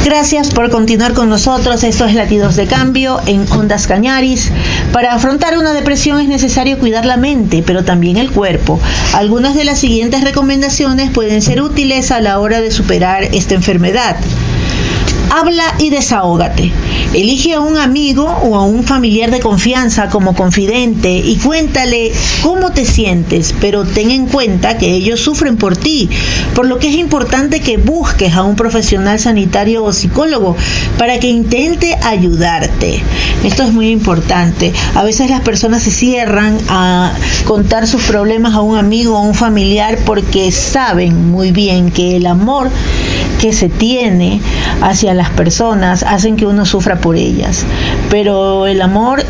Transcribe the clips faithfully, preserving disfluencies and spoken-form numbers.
Gracias por continuar con nosotros. Esto es Latidos de Cambio en Ondas Cañaris. Para afrontar una depresión es necesario cuidar la mente, pero también el cuerpo. Algunas de las siguientes recomendaciones pueden ser útiles a la hora de superar esta enfermedad. Habla y desahógate. Elige a un amigo o a un familiar de confianza como confidente y cuéntale cómo te sientes, pero ten en cuenta que ellos sufren por ti, por lo que es importante que busques a un profesional sanitario o psicólogo para que intente ayudarte. Esto es muy importante. A veces las personas se cierran a contar sus problemas a un amigo o a un familiar porque saben muy bien que el amor que se tiene hacia las personas hacen que uno sufra por ellas, pero el amor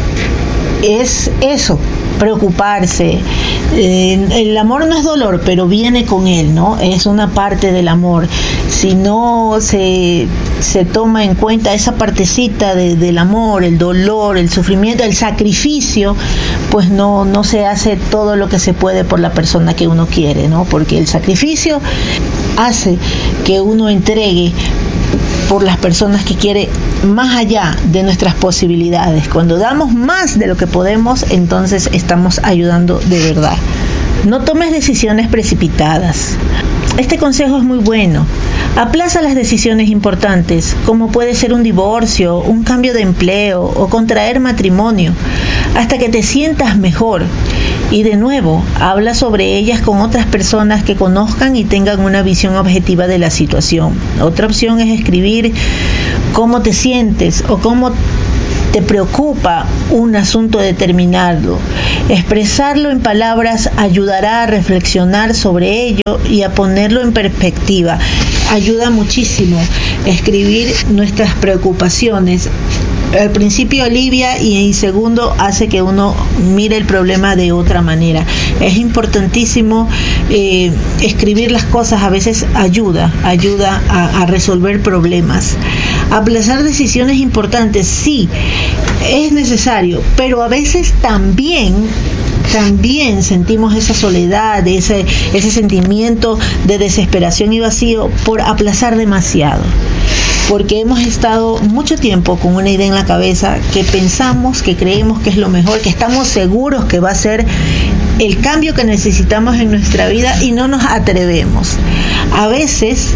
es eso, preocuparse. Eh, el amor no es dolor, pero viene con él, ¿no? Es una parte del amor. Si no se, se toma en cuenta esa partecita de, del amor, el dolor, el sufrimiento, el sacrificio, pues no, no se hace todo lo que se puede por la persona que uno quiere, ¿no? Porque el sacrificio hace que uno entregue por las personas que quiere más allá de nuestras posibilidades. Cuando damos más de lo que podemos, entonces estamos ayudando de verdad. No tomes decisiones precipitadas. Este consejo es muy bueno. Aplaza las decisiones importantes, como puede ser un divorcio, un cambio de empleo o contraer matrimonio, hasta que te sientas mejor. Y de nuevo, habla sobre ellas con otras personas que conozcan y tengan una visión objetiva de la situación. Otra opción es escribir cómo te sientes o cómo te preocupa un asunto determinado. Expresarlo en palabras ayudará a reflexionar sobre ello y a ponerlo en perspectiva. Ayuda muchísimo escribir nuestras preocupaciones. Al principio alivia y en segundo hace que uno mire el problema de otra manera. Es importantísimo eh, escribir las cosas, a veces ayuda, ayuda a, a resolver problemas. Aplazar decisiones importantes, sí, es necesario, pero a veces también También sentimos esa soledad, ese, ese sentimiento de desesperación y vacío por aplazar demasiado. Porque hemos estado mucho tiempo con una idea en la cabeza que pensamos, que creemos que es lo mejor, que estamos seguros que va a ser el cambio que necesitamos en nuestra vida y no nos atrevemos. A veces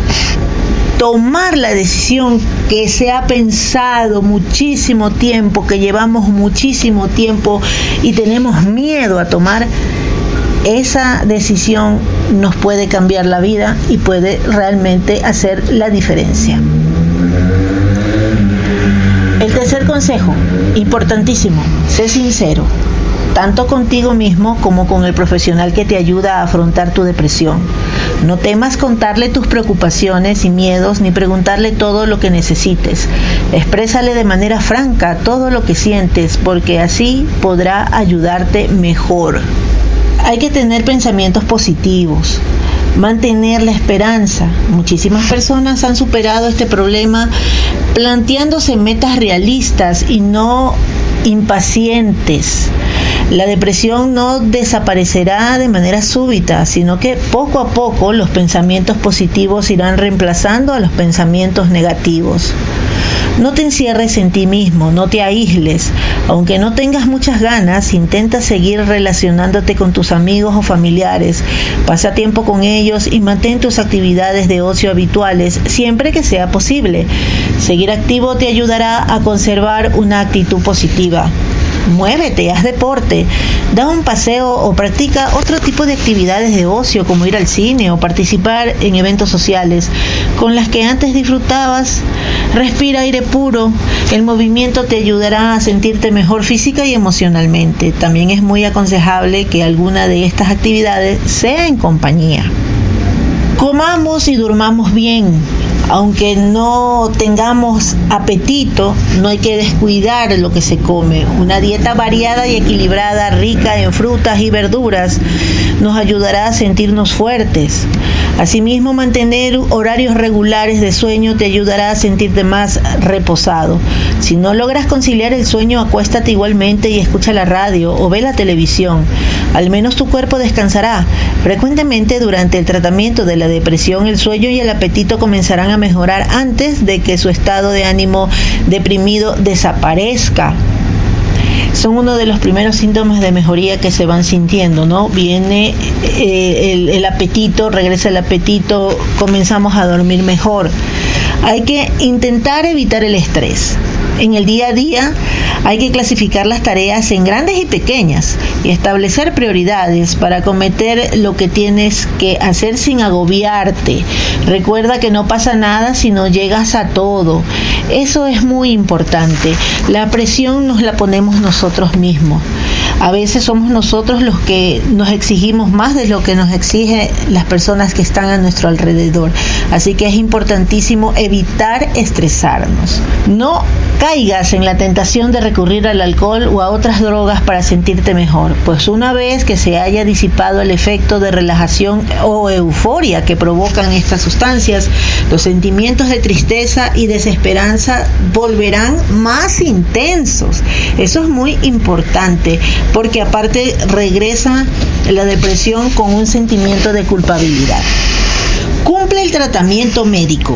tomar la decisión que se ha pensado muchísimo tiempo, que llevamos muchísimo tiempo y tenemos miedo a tomar, esa decisión nos puede cambiar la vida y puede realmente hacer la diferencia. El tercer consejo, importantísimo, sé sincero, tanto contigo mismo como con el profesional que te ayuda a afrontar tu depresión. No temas contarle tus preocupaciones y miedos ni preguntarle todo lo que necesites. Exprésale de manera franca todo lo que sientes, porque así podrá ayudarte mejor. Hay que tener pensamientos positivos, mantener la esperanza. Muchísimas personas han superado este problema planteándose metas realistas y no impacientes. La depresión no desaparecerá de manera súbita, sino que poco a poco los pensamientos positivos irán reemplazando a los pensamientos negativos. No te encierres en ti mismo, no te aísles. Aunque no tengas muchas ganas, intenta seguir relacionándote con tus amigos o familiares. Pasa tiempo con ellos y mantén tus actividades de ocio habituales siempre que sea posible. Seguir activo te ayudará a conservar una actitud positiva. Muévete, haz deporte, da un paseo o practica otro tipo de actividades de ocio como ir al cine o participar en eventos sociales con las que antes disfrutabas. Respira aire puro, el movimiento te ayudará a sentirte mejor física y emocionalmente. También es muy aconsejable que alguna de estas actividades sea en compañía. Comamos y durmamos bien. Aunque no tengamos apetito, no hay que descuidar lo que se come. Una dieta variada y equilibrada, rica en frutas y verduras, nos ayudará a sentirnos fuertes. Asimismo, mantener horarios regulares de sueño te ayudará a sentirte más reposado. Si no logras conciliar el sueño, acuéstate igualmente y escucha la radio o ve la televisión. Al menos tu cuerpo descansará. Frecuentemente durante el tratamiento de la depresión, el sueño y el apetito comenzarán a mejorar antes de que su estado de ánimo deprimido desaparezca. Son uno de los primeros síntomas de mejoría que se van sintiendo, ¿no? Viene eh, el, el apetito, regresa el apetito, comenzamos a dormir mejor. Hay que intentar evitar el estrés. En el día a día hay que clasificar las tareas en grandes y pequeñas y establecer prioridades para acometer lo que tienes que hacer sin agobiarte. Recuerda que no pasa nada si no llegas a todo. Eso es muy importante. La presión nos la ponemos nosotros mismos. A veces somos nosotros los que nos exigimos más de lo que nos exigen las personas que están a nuestro alrededor. Así que es importantísimo evitar estresarnos. No caigas en la tentación de recurrir al alcohol o a otras drogas para sentirte mejor, pues una vez que se haya disipado el efecto de relajación o euforia que provocan estas sustancias, los sentimientos de tristeza y desesperanza volverán más intensos. Eso es muy importante, porque aparte regresa la depresión con un sentimiento de culpabilidad. Cumple el tratamiento médico.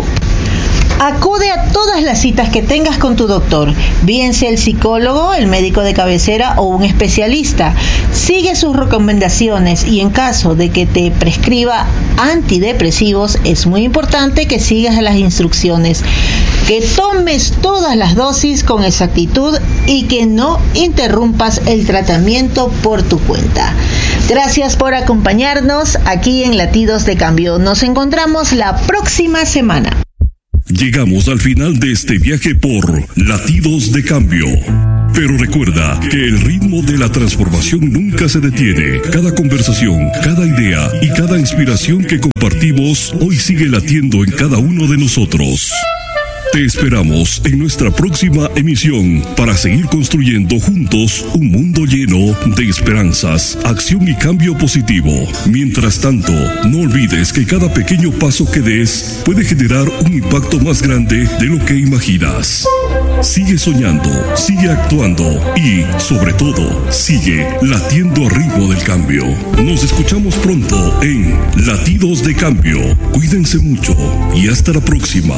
Acude a todas las citas que tengas con tu doctor, bien sea el psicólogo, el médico de cabecera o un especialista. Sigue sus recomendaciones y en caso de que te prescriba antidepresivos, es muy importante que sigas las instrucciones, que tomes todas las dosis con exactitud y que no interrumpas el tratamiento por tu cuenta. Gracias por acompañarnos aquí en Latidos de Cambio. Nos encontramos la próxima semana. Llegamos al final de este viaje por Latidos de Cambio. Pero recuerda que el ritmo de la transformación nunca se detiene. Cada conversación, cada idea y cada inspiración que compartimos hoy sigue latiendo en cada uno de nosotros. Te esperamos en nuestra próxima emisión para seguir construyendo juntos un mundo lleno de esperanzas, acción y cambio positivo. Mientras tanto, no olvides que cada pequeño paso que des puede generar un impacto más grande de lo que imaginas. Sigue soñando, sigue actuando y, sobre todo, sigue latiendo al ritmo del cambio. Nos escuchamos pronto en Latidos de Cambio. Cuídense mucho y hasta la próxima.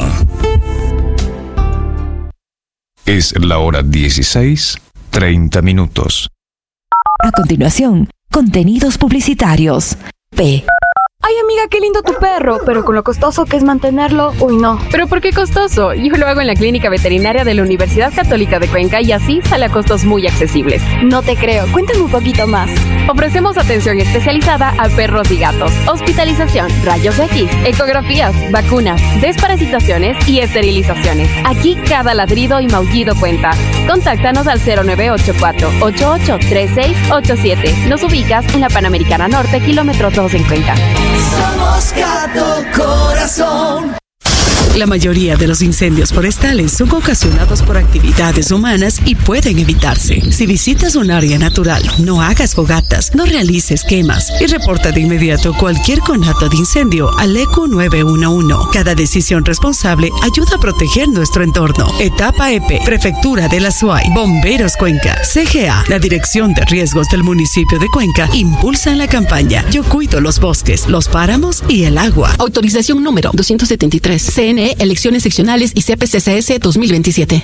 Es la hora dieciséis, treinta minutos. A continuación, contenidos publicitarios. P. Ay, amiga, qué lindo tu perro, pero con lo costoso que es mantenerlo, uy, no. ¿Pero por qué costoso? Yo lo hago en la Clínica Veterinaria de la Universidad Católica de Cuenca y así sale a costos muy accesibles. No te creo, cuéntame un poquito más. Ofrecemos atención especializada a perros y gatos, hospitalización, rayos X, ecografías, vacunas, desparasitaciones y esterilizaciones. Aquí cada ladrido y maullido cuenta. Contáctanos al cero nueve ocho cuatro, ocho ocho tres seis ocho siete. Nos ubicas en la Panamericana Norte, kilómetro dos en Cuenca. Somos Gato Corazón. La mayoría de los incendios forestales son ocasionados por actividades humanas y pueden evitarse. Si visitas un área natural, no hagas fogatas, no realices quemas y reporta de inmediato cualquier conato de incendio al E Q nueve uno uno. Cada decisión responsable ayuda a proteger nuestro entorno. Etapa E P, Prefectura de la S U A Y, Bomberos Cuenca, C G A, la Dirección de Riesgos del municipio de Cuenca impulsan la campaña Yo cuido los bosques, los páramos y el agua. Autorización número doscientos setenta y tres. C N E, Elecciones Seccionales y C P C C S dos mil veintisiete.